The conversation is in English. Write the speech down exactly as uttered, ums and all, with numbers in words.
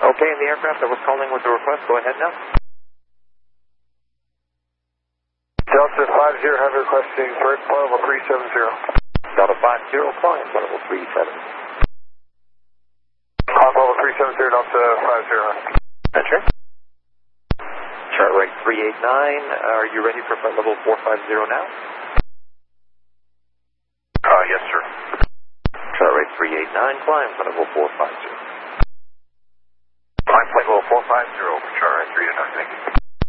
Okay, and the aircraft that was calling with the request, go ahead now. Delta five zero, have requesting third point level three seven zero. Delta five zero, climb level three seven. Climb level three seven zero, Delta five zero. Enter. Chart rate three eight nine, are you ready for flight level four five zero now? Uh, yes, sir. Chart rate three eight nine, climb level four five zero.